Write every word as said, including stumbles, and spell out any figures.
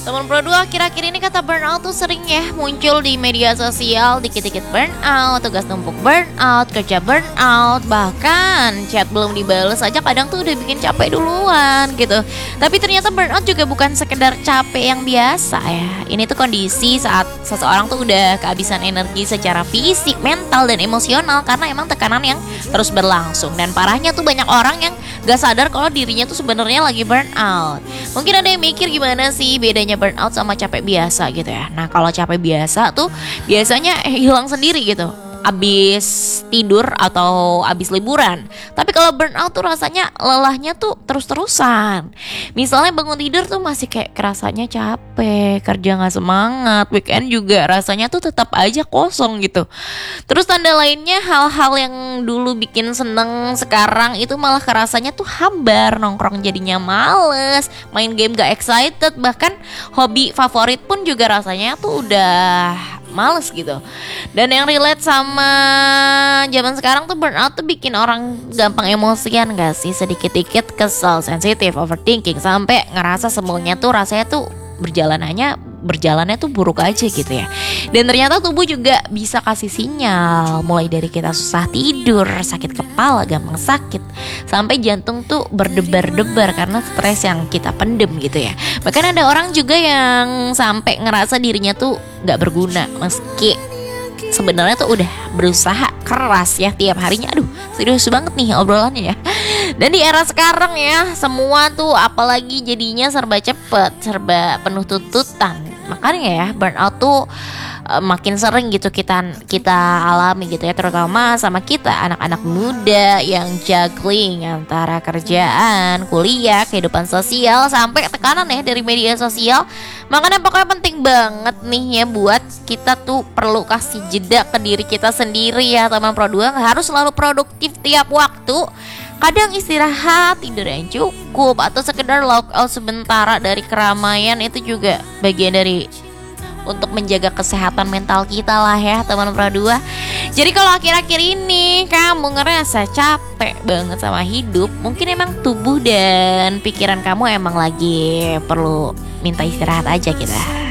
Teman Pro dua, akhir-akhir ini kata burnout tuh sering ya muncul di media sosial. Dikit-dikit burnout, tugas numpuk burnout, kerja burnout, bahkan chat belum dibales aja kadang tuh udah bikin capek duluan gitu. Tapi ternyata burnout juga bukan sekedar capek yang biasa ya. Ini tuh kondisi saat seseorang tuh udah kehabisan energi secara fisik, mental, dan emosional karena emang tekanan yang terus berlangsung. Dan parahnya tuh banyak orang yang gak sadar kalau dirinya tuh sebenarnya lagi burnout. Mungkin ada yang mikir gimana sih bedanya burnout sama capek biasa gitu ya. Nah kalau capek biasa tuh biasanya hilang sendiri gitu abis tidur atau abis liburan. Tapi kalau burnout tuh rasanya lelahnya tuh terus-terusan. Misalnya bangun tidur tuh masih kayak kerasanya capek, kerja gak semangat, weekend juga rasanya tuh tetap aja kosong gitu. Terus tanda lainnya hal-hal yang dulu bikin seneng sekarang itu malah kerasanya tuh hambar. Nongkrong jadinya males, main game gak excited, bahkan hobi favorit pun juga rasanya tuh udah males gitu. Dan yang relate sama zaman sekarang tuh burnout tuh bikin orang gampang emosian gak sih? Sedikit-dikit kesel, sensitif, overthinking, sampai ngerasa semuanya tuh rasanya tuh berjalanannya berjalannya tuh buruk aja gitu ya. Dan ternyata tubuh juga bisa kasih sinyal, mulai dari kita susah tidur, sakit kepala, gampang sakit, sampai jantung tuh berdebar-debar karena stres yang kita pendem gitu ya. Bahkan ada orang juga yang sampai ngerasa dirinya tuh gak berguna meski sebenarnya tuh udah berusaha keras ya tiap harinya. Aduh, serius banget nih obrolannya ya. Dan di era sekarang ya, semua tuh apalagi jadinya serba cepet, serba penuh tuntutan. Makanya ya burnout tuh uh, makin sering gitu kita kita alami gitu ya, terutama sama kita anak-anak muda yang juggling antara kerjaan, kuliah, kehidupan sosial, sampai tekanan ya dari media sosial. Makanya pokoknya penting banget nih ya buat kita tuh perlu kasih jeda ke diri kita sendiri ya teman Pro dua. Harus selalu produktif tiap waktu. Kadang istirahat, tidur yang cukup, atau sekedar log out sementara dari keramaian itu juga bagian dari untuk menjaga kesehatan mental kita lah ya teman Pro dua. Jadi kalau akhir-akhir ini kamu ngerasa capek banget sama hidup, mungkin emang tubuh dan pikiran kamu emang lagi perlu minta istirahat aja kita.